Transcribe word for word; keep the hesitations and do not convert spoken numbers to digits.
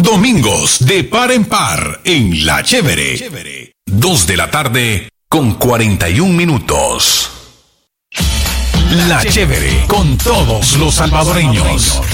Domingos de par en par en La Chévere. Dos de la tarde con cuarenta y un minutos. La Chévere con todos los salvadoreños.